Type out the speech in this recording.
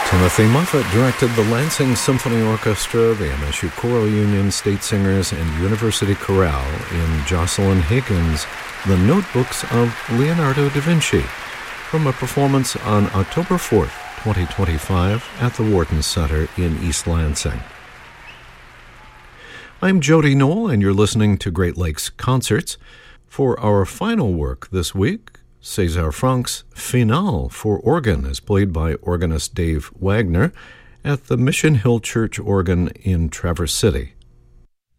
Timothy Moffat directed the Lansing Symphony Orchestra, the MSU Choral Union, State Singers, and University Chorale in Jocelyn Hagen's The Notebooks of Leonardo da Vinci, from a performance on October 4th, 2025, at the Wharton Center in East Lansing. I'm Jody Knoll, and you're listening to Great Lakes Concerts. For our final work this week, César Franck's Finale for organ is played by organist Dave Wagner at the Mission Hill Church Organ in Traverse City.